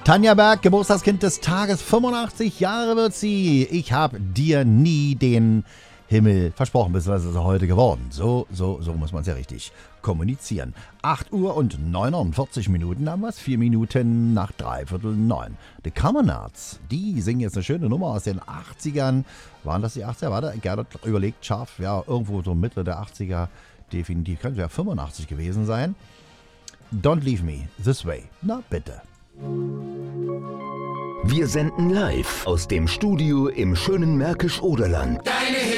Tanja Berg, Geburtstagskind des Tages, 85 Jahre wird sie. Ich habe dir nie den Himmel versprochen, beziehungsweise ist er heute geworden. So muss man es ja richtig kommunizieren. 8 Uhr und 49 Minuten haben wir es, 4 Minuten nach 8:45. The Common Arts, die singen jetzt eine schöne Nummer aus den 80ern. Waren das die 80er? Warte, Gerd überlegt scharf, ja, irgendwo so Mitte der 80er, definitiv, könnte ja 85 gewesen sein. Don't Leave Me This Way. Na bitte. Wir senden live aus dem Studio im schönen Märkisch-Oderland.